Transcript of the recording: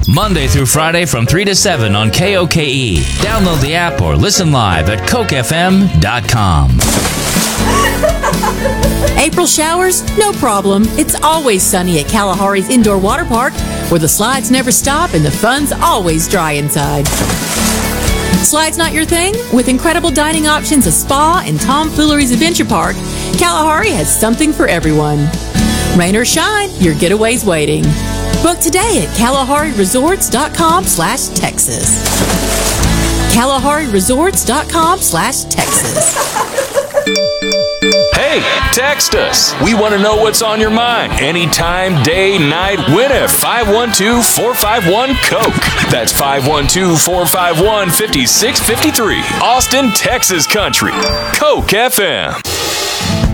Monday through Friday from 3 to 7 on KOKE. Download the app or listen live at cokefm.com. April showers? No problem. It's always sunny at Kalahari's Indoor Water Park, where the slides never stop and the fun's always dry inside. Slides not your thing? With incredible dining options, a spa, and Tomfoolery's Adventure Park, Kalahari has something for everyone. Rain or shine, your getaway's waiting. Book today at KalahariResorts.com/Texas. KalahariResorts.com/Texas. Hey, text us. We want to know what's on your mind. Anytime, day, night, win at 512-451-COKE. That's 512-451-5653. Austin, Texas country. Coke FM.